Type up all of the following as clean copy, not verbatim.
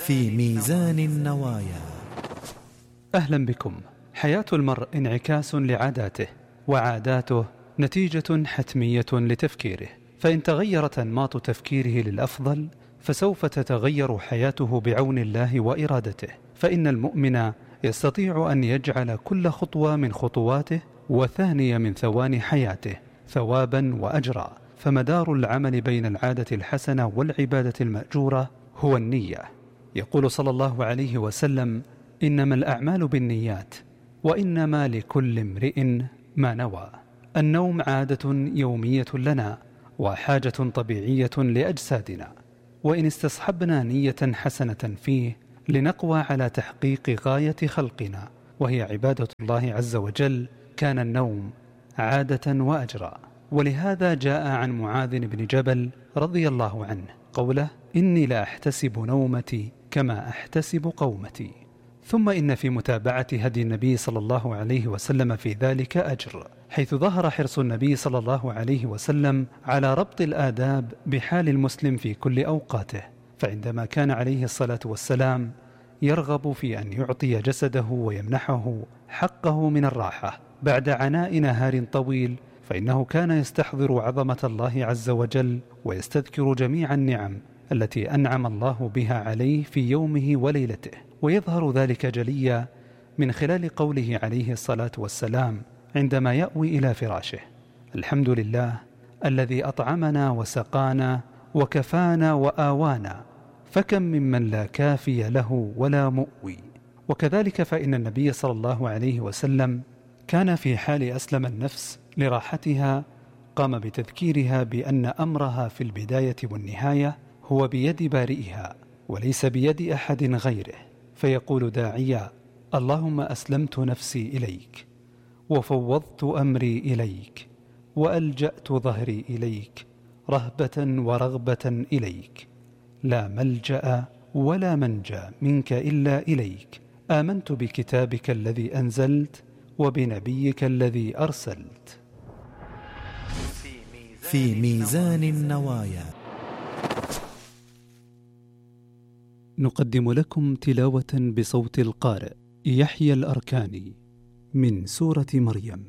في ميزان النوايا. أهلا بكم. حياة المرء انعكاس لعاداته، وعاداته نتيجة حتمية لتفكيره، فإن تغيرت أنماط تفكيره للأفضل فسوف تتغير حياته بعون الله وإرادته. فإن المؤمن يستطيع أن يجعل كل خطوة من خطواته وثانية من ثواني حياته ثوابا وأجرا. فمدار العمل بين العادة الحسنة والعبادة المأجورة هو النية. يقول صلى الله عليه وسلم: إنما الأعمال بالنيات وإنما لكل امرئ ما نوى. النوم عادة يومية لنا وحاجة طبيعية لأجسادنا، وإن استصحبنا نية حسنة فيه لنقوى على تحقيق غاية خلقنا وهي عبادة الله عز وجل كان النوم عادة وأجرا. ولهذا جاء عن معاذ بن جبل رضي الله عنه قوله: إني لا أحتسب نومتي كما أحتسب قومتي. ثم إن في متابعة هدي النبي صلى الله عليه وسلم في ذلك أجر، حيث ظهر حرص النبي صلى الله عليه وسلم على ربط الآداب بحال المسلم في كل أوقاته. فعندما كان عليه الصلاة والسلام يرغب في أن يعطي جسده ويمنحه حقه من الراحة بعد عناء نهار طويل، فإنه كان يستحضر عظمة الله عز وجل ويستذكر جميع النعم التي أنعم الله بها عليه في يومه وليلته. ويظهر ذلك جليا من خلال قوله عليه الصلاة والسلام عندما يأوي إلى فراشه: الحمد لله الذي أطعمنا وسقانا وكفانا وآوانا، فكم ممن لا كافي له ولا مؤوي. وكذلك فإن النبي صلى الله عليه وسلم كان في حال أسلم النفس لراحتها قام بتذكيرها بأن أمرها في البداية والنهاية هو بيد بارئها وليس بيد أحد غيره، فيقول داعيا: اللهم أسلمت نفسي إليك وفوضت أمري إليك وألجأت ظهري إليك رهبة ورغبة إليك، لا ملجأ ولا منجى منك إلا إليك، آمنت بكتابك الذي أنزلت وبنبيك الذي أرسلت. في ميزان النوايا. نقدم لكم تلاوة بصوت القارئ يحيى الأركاني من سورة مريم.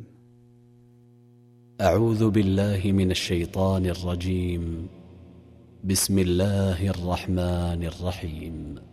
أعوذ بالله من الشيطان الرجيم. بسم الله الرحمن الرحيم.